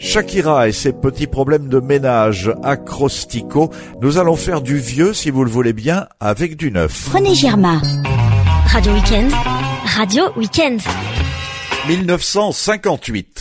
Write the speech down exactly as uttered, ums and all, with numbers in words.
Shakira et ses petits problèmes de ménage acrostico. Nous allons faire du vieux, si vous le voulez bien, avec du neuf. René Girma. Radio Week-end. Radio Week-end. mille neuf cent cinquante-huit.